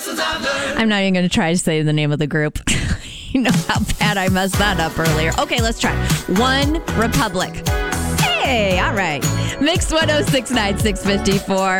I'm not even going to try to say the name of the group. You know how bad I messed that up earlier. Okay, let's try. One Republic. Hey, all right. Mix 106.9, 654.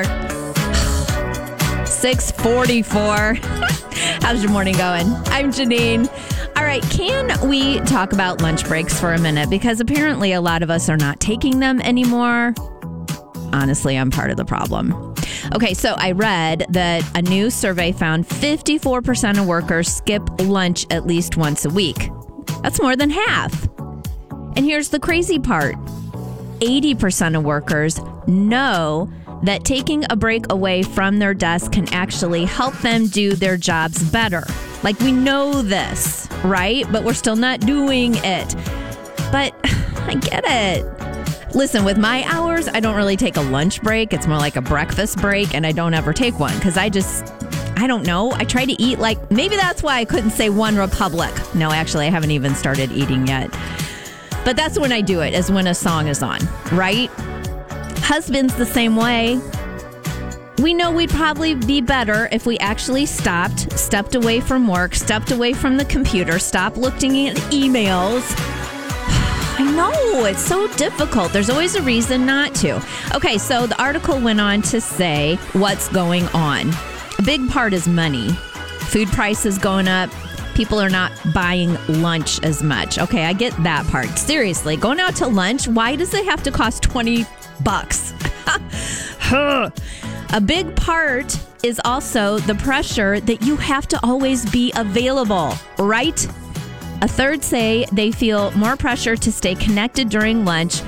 644. How's your morning going? I'm Janine. All right, can we talk about lunch breaks for a minute? Because apparently a lot of us are not taking them anymore. Honestly, I'm part of the problem. Okay, so I read that a new survey found 54% of workers skip lunch at least once a week. That's more than half. And here's the crazy part. 80% of workers know that taking a break away from their desk can actually help them do their jobs better. Like, we know this, right? But we're still not doing it. But I get it. Listen, with my hours, I don't really take a lunch break. It's more like a breakfast break, and I don't ever take one because I don't know. I try to eat like, maybe that's why I couldn't say One Republic. No, actually, I haven't even started eating yet. But that's when I do it, is when a song is on, right? Husbands the same way. We know we'd probably be better if we actually stepped away from work, stepped away from the computer, stopped looking at emails. I know, it's so difficult. There's always a reason not to. Okay, so the article went on to say what's going on. A big part is money. Food prices going up. People are not buying lunch as much. Okay, I get that part. Seriously, going out to lunch, why does it have to cost $20? A big part is also the pressure that you have to always be available, right? A third say they feel more pressure to stay connected during lunch,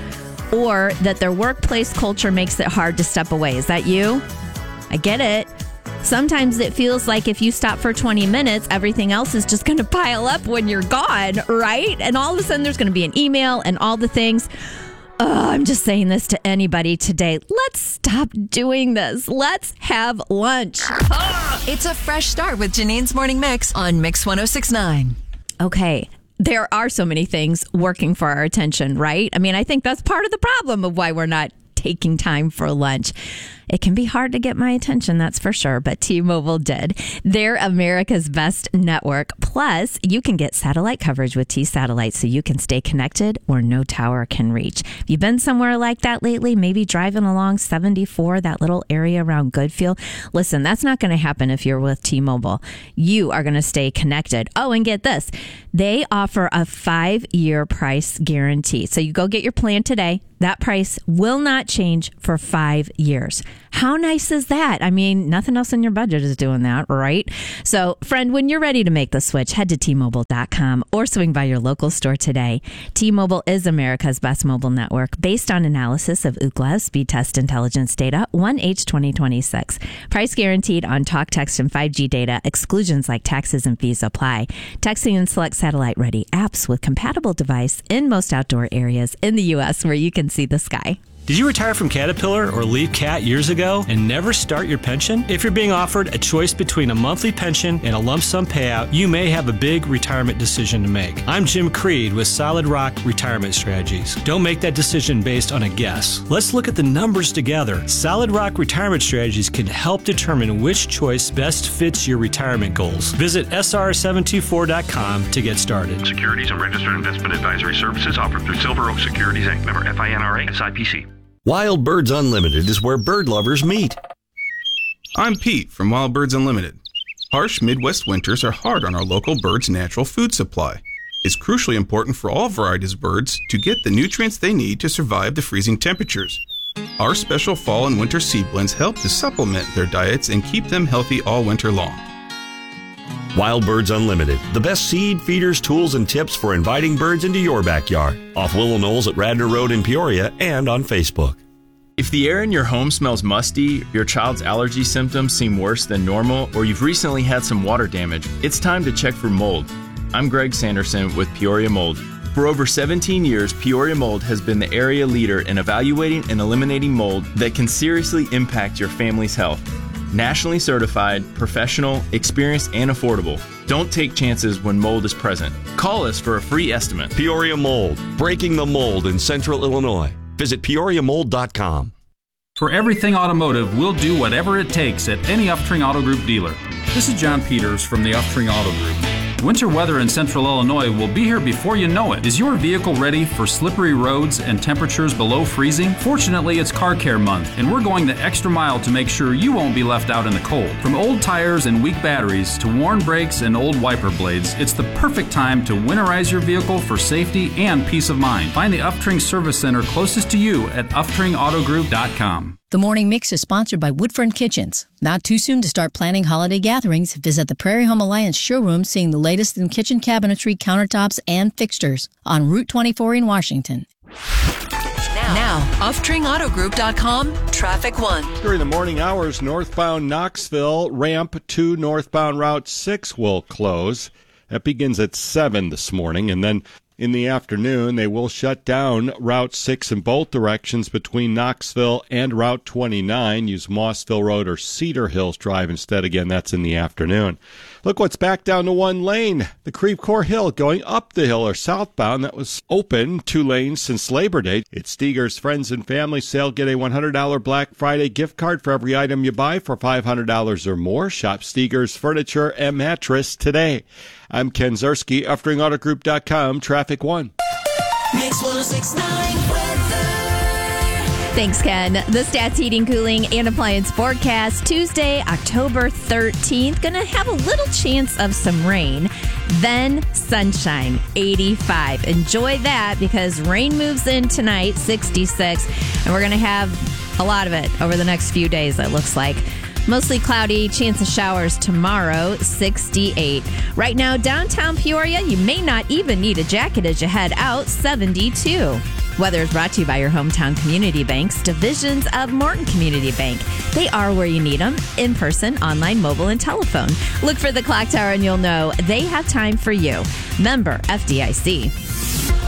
or that their workplace culture makes it hard to step away. Is that you? I get it. Sometimes it feels like if you stop for 20 minutes, everything else is just going to pile up when you're gone, right? And all of a sudden there's going to be an email and all the things. I'm just saying this to anybody today. Let's stop doing this. Let's have lunch. It's a fresh start with Janine's Morning Mix on Mix 106.9. Okay, there are so many things working for our attention, right? I mean, I think that's part of the problem of why we're not taking time for lunch. It can be hard to get my attention, that's for sure, but T-Mobile did. They're America's best network. Plus, you can get satellite coverage with T-Satellite so you can stay connected where no tower can reach. Have you been somewhere like that lately? Maybe driving along 74, that little area around Goodfield? Listen, that's not going to happen if you're with T-Mobile. You are going to stay connected. Oh, and get this. They offer a 5-year price guarantee. So you go get your plan today. That price will not change for 5 years. How nice is that? I mean, nothing else in your budget is doing that, right? So, friend, when you're ready to make the switch, head to T-Mobile.com or swing by your local store today. T-Mobile is America's best mobile network based on analysis of Ookla speed test intelligence data, 1H 2026. Price guaranteed on talk, text, and 5G data. Exclusions like taxes and fees apply. Texting and select satellite-ready apps with compatible device in most outdoor areas in the U.S. where you can see the sky. Did you retire from Caterpillar or leave CAT years ago and never start your pension? If you're being offered a choice between a monthly pension and a lump sum payout, you may have a big retirement decision to make. I'm Jim Creed with Solid Rock Retirement Strategies. Don't make that decision based on a guess. Let's look at the numbers together. Solid Rock Retirement Strategies can help determine which choice best fits your retirement goals. Visit sr724.com to get started. Securities and registered investment advisory services offered through Silver Oak Securities Inc. Member FINRA SIPC. Wild Birds Unlimited is where bird lovers meet. I'm Pete from Wild Birds Unlimited. Harsh Midwest winters are hard on our local birds' natural food supply. It's crucially important for all varieties of birds to get the nutrients they need to survive the freezing temperatures. Our special fall and winter seed blends help to supplement their diets and keep them healthy all winter long. Wild Birds Unlimited, the best seed, feeders, tools, and tips for inviting birds into your backyard. Off Willow Knolls at Radnor Road in Peoria and on Facebook. If the air in your home smells musty, your child's allergy symptoms seem worse than normal, or you've recently had some water damage, it's time to check for mold. I'm Greg Sanderson with Peoria Mold. For over 17 years, Peoria Mold has been the area leader in evaluating and eliminating mold that can seriously impact your family's health. Nationally certified, professional, experienced, and affordable. Don't take chances when mold is present. Call us for a free estimate. Peoria Mold, breaking the mold in Central Illinois. Visit PeoriaMold.com. For everything automotive, we'll do whatever it takes at any Uptring Auto Group dealer. This is John Peters from the Uftring Auto Group. Winter weather in central Illinois will be here before you know it. Is your vehicle ready for slippery roads and temperatures below freezing? Fortunately, it's Car Care Month, and we're going the extra mile to make sure you won't be left out in the cold. From old tires and weak batteries to worn brakes and old wiper blades, it's the perfect time to winterize your vehicle for safety and peace of mind. Find the Uftring Service Center closest to you at UfteringAutoGroup.com. The Morning Mix is sponsored by Woodford Kitchens. Not too soon to start planning holiday gatherings. Visit the Prairie Home Alliance showroom, seeing the latest in kitchen cabinetry, countertops, and fixtures on Route 24 in Washington. Now, UfteringAutoGroup.com, Traffic 1. During the morning hours, northbound Knoxville, ramp to northbound Route 6 will close. That begins at 7 this morning, and then in the afternoon, they will shut down Route 6 in both directions between Knoxville and Route 29. Use Mossville Road or Cedar Hills Drive instead. Again, that's in the afternoon. Look what's back down to one lane. The Creve Coeur Hill going up the hill or southbound. That was open 2 lanes since Labor Day. It's Steger's Friends and Family Sale. Get a $100 Black Friday gift card for every item you buy for $500 or more. Shop Steger's Furniture and Mattress today. I'm Ken Zerski, UfteringAutoGroup.com, Traffic 1. Mix 106.9 weather. Thanks, Ken. The Stats Heating, Cooling, and Appliance forecast Tuesday, October 13th. Going to have a little chance of some rain. Then sunshine, 85. Enjoy that because rain moves in tonight, 66. And we're going to have a lot of it over the next few days, it looks like. Mostly cloudy, chance of showers tomorrow, 68. Right now, downtown Peoria, you may not even need a jacket as you head out, 72. Weather is brought to you by your hometown community banks, divisions of Morton Community Bank. They are where you need them, in person, online, mobile, and telephone. Look for the clock tower and you'll know they have time for you. Member FDIC.